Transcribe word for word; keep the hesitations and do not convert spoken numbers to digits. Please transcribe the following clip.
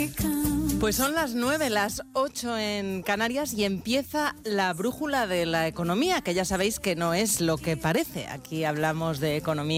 Pues son las nueve, las ocho en Canarias y empieza la brújula de la economía, que ya sabéis que no es lo que parece. Aquí hablamos de economía